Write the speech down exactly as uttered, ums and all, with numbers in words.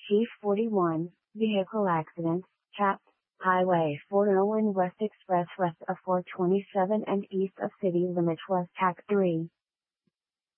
T forty-one, vehicle accident, Capt. Highway four oh one West Express west of four twenty-seven and east of city limit West Tac three.